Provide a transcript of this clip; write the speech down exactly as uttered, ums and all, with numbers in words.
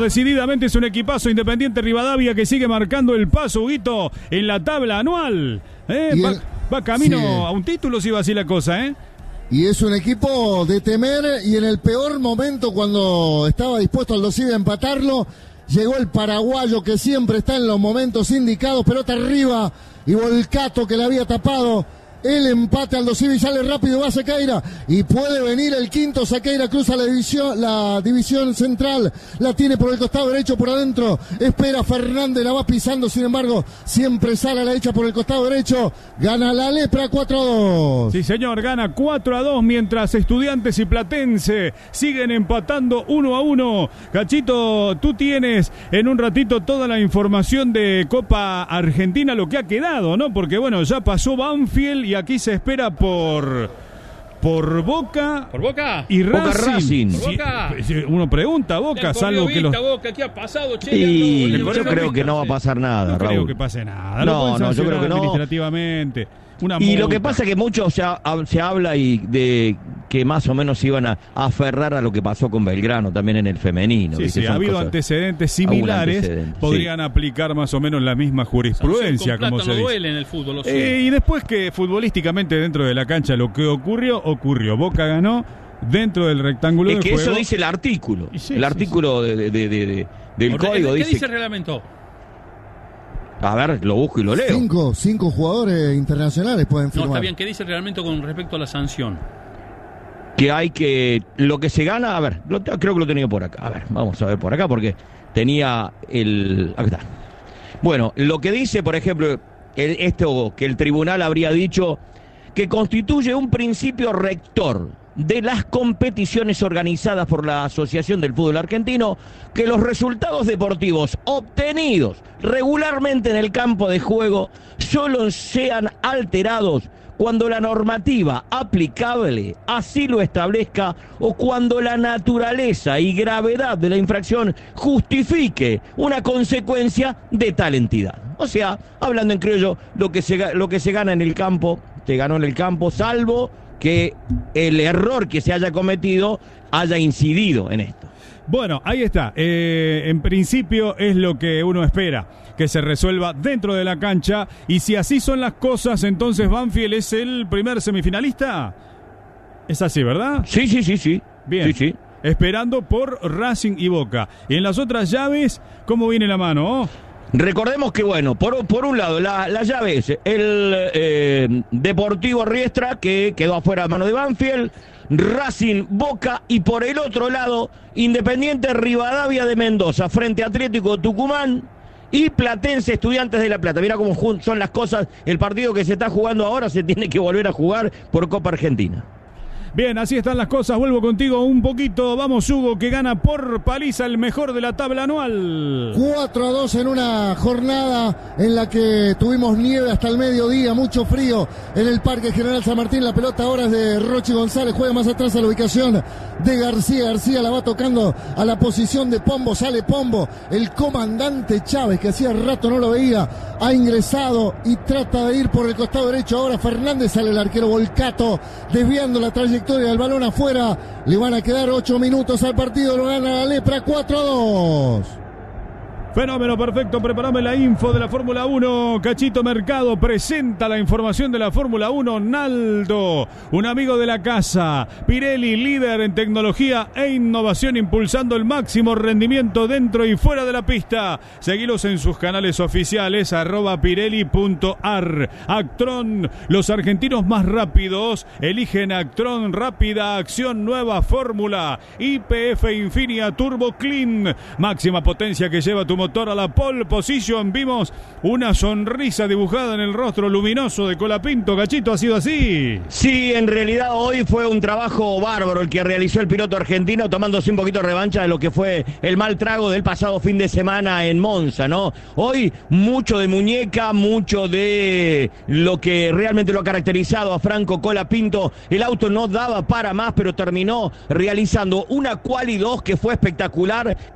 decididamente es un equipazo Independiente Rivadavia que sigue marcando el paso, Huguito, en la tabla anual. ¿Eh? Va, el, va camino sí. a un título, si va así la cosa, ¿eh? Y es un equipo de temer, y en el peor momento, cuando estaba dispuesto Aldo Civi a empatarlo, llegó el paraguayo que siempre está en los momentos indicados, pelota arriba, y Volcato que le había tapado el empate. Aldo Civi sale rápido, va a Sequeira y puede venir el quinto. Sequeira cruza la división, la división central, la tiene por el costado derecho, por adentro espera Fernández, la va pisando, sin embargo siempre sale a la derecha por el costado derecho. Gana la Lepra cuatro a dos. Sí señor, gana cuatro a dos, mientras Estudiantes y Platense siguen empatando uno a uno. Cachito, tú tienes en un ratito toda la información de Copa Argentina, lo que ha quedado, ¿no? Porque bueno, ya pasó Banfield y aquí se espera por por Boca, por Boca y Racing. Boca Racing. Sí, Boca. Uno pregunta Boca, salvo que los... Boca, ¿qué ha pasado, che? Y yo creo que no va a pasar nada, no Raúl. creo que pase nada. No, no, yo creo que no. Administrativamente. Una y multa. Lo que pasa es que mucho se, ha, se habla y de que más o menos se iban a, a aferrar a lo que pasó con Belgrano también en el femenino. Sí, sí, ha habido cosas, antecedentes similares, antecedente, podrían sí. aplicar más o menos la misma jurisprudencia, como se no dice. duele en el fútbol, lo sé. Eh, y después que futbolísticamente dentro de la cancha lo que ocurrió, ocurrió. Boca ganó dentro del rectángulo es de que juego. Eso dice el artículo. Sí, el sí, artículo sí. De, de, de, de, del ¿Qué código ¿Qué dice... dice el reglamento? A ver, lo busco y lo leo. Cinco, cinco jugadores internacionales pueden firmar. No, está bien. ¿Qué dice el reglamento con respecto a la sanción? Que hay que... Lo que se gana... A ver, lo, creo que lo tenía por acá. A ver, vamos a ver por acá porque tenía el... Acá está. Bueno, lo que dice, por ejemplo, el, esto que el tribunal habría dicho que constituye un principio rector de las competiciones organizadas por la Asociación del Fútbol Argentino, que los resultados deportivos obtenidos regularmente en el campo de juego solo sean alterados cuando la normativa aplicable así lo establezca o cuando la naturaleza y gravedad de la infracción justifique una consecuencia de tal entidad. O sea, hablando en criollo, lo que se, lo que se gana en el campo, se ganó en el campo, salvo que el error que se haya cometido haya incidido en esto. Bueno, ahí está. Eh, en principio es lo que uno espera, que se resuelva dentro de la cancha. Y si así son las cosas, entonces Banfield es el primer semifinalista. Es así, ¿verdad? Sí, sí, sí, sí. Bien. Sí, sí. Esperando por Racing y Boca. Y en las otras llaves, ¿cómo viene la mano? Oh? Recordemos que, bueno, por, por un lado, la, la llave es el eh, Deportivo Riestra, que quedó afuera a mano de Banfield, Racing, Boca, y por el otro lado, Independiente Rivadavia de Mendoza, frente a Atlético Tucumán, y Platense Estudiantes de La Plata. Mira cómo son las cosas, el partido que se está jugando ahora se tiene que volver a jugar por Copa Argentina. Bien, así están las cosas. Vuelvo contigo un poquito. Vamos, Hugo, que gana por paliza el mejor de la tabla anual. cuatro a dos en una jornada en la que tuvimos nieve hasta el mediodía, mucho frío en el Parque General San Martín. La pelota ahora es de Rochi González, juega más atrás a la ubicación de García. García la va tocando a la posición de Pombo, sale Pombo. El comandante Chávez, que hacía rato no lo veía, ha ingresado y trata de ir por el costado derecho. Ahora Fernández, sale el arquero Volcato, desviando la trayectoria del balón afuera. Le van a quedar ocho minutos al partido. Lo gana la Lepra cuatro a dos. Fenómeno, perfecto. Preparame la info de la Fórmula uno. Cachito Mercado presenta la información de la Fórmula uno. Naldo, un amigo de la casa. Pirelli, líder en tecnología e innovación, impulsando el máximo rendimiento dentro y fuera de la pista. Seguilos en sus canales oficiales, arroba pirelli punto ar. Actron, los argentinos más rápidos eligen Actron, rápida acción, nueva fórmula. Y P F Infinia Turbo Clean, máxima potencia que lleva tu motor a la pole position. Vimos una sonrisa dibujada en el rostro luminoso de Colapinto. Cachito, ¿ha sido así? Sí, en realidad hoy fue un trabajo bárbaro el que realizó el piloto argentino, tomándose un poquito de revancha de lo que fue el mal trago del pasado fin de semana en Monza, ¿no? Hoy mucho de muñeca, mucho de lo que realmente lo ha caracterizado a Franco Colapinto. El auto no daba para más, pero terminó realizando una quali dos que fue espectacular.